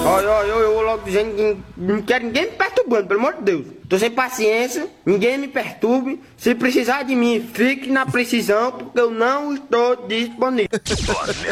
Olha, eu vou logo dizendo que não quero ninguém me perturbando, pelo amor de Deus. Tô sem paciência, ninguém me perturbe. Se precisar de mim, fique na precisão, porque eu não estou disponível.